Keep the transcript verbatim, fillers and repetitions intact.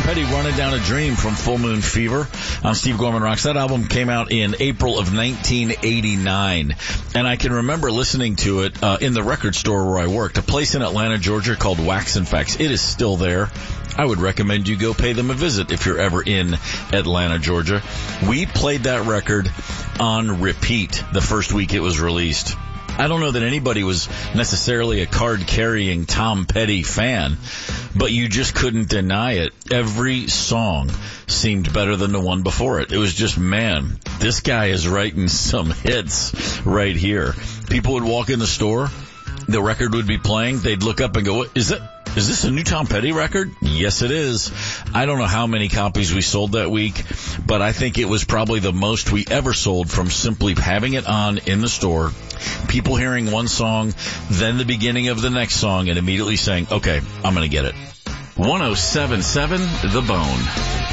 Petty, Running Down a Dream from Full Moon Fever on Steve Gorman Rocks. That album came out in April of nineteen eighty-nine, and I can remember listening to it uh, in the record store where I worked, a place in Atlanta, Georgia called Wax and Facts. It is still there. I would recommend you go pay them a visit if you're ever in Atlanta, Georgia. We played that record on repeat the first week it was released. I don't know that anybody was necessarily a card-carrying Tom Petty fan, but you just couldn't deny it. Every song seemed better than the one before it. It was just, man, this guy is writing some hits right here. People would walk in the store, the record would be playing, they'd look up and go, what, is that? Is this a new Tom Petty record? Yes, it is. I don't know how many copies we sold that week, but I think it was probably the most we ever sold from simply having it on in the store, people hearing one song, then the beginning of the next song, and immediately saying, okay, I'm going to get it. one oh seven point seven The Bone.